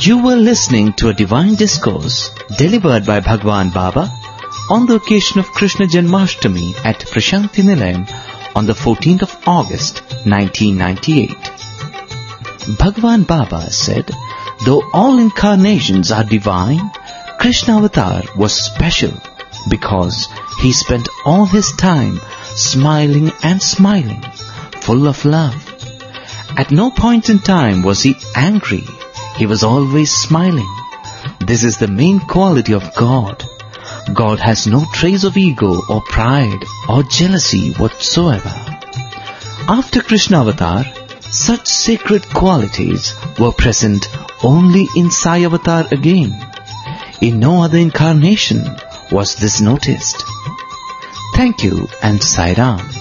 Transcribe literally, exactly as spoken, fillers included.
You were listening to a divine discourse delivered by Bhagwan Baba on the occasion of Krishna Janmashtami at Prashanti Nilayam on the fourteenth of August nineteen ninety-eight. Bhagwan Baba said, though all incarnations are divine, Krishna Avatar was special because he spent all his time smiling and smiling, full of love. At no point in time was he angry. He was always smiling. This is the main quality of God. God has no trace of ego or pride or jealousy whatsoever. After Krishna Avatar, such sacred qualities were present only in Sai Avatar again. In no other incarnation was this noticed. Thank you and Sai Ram.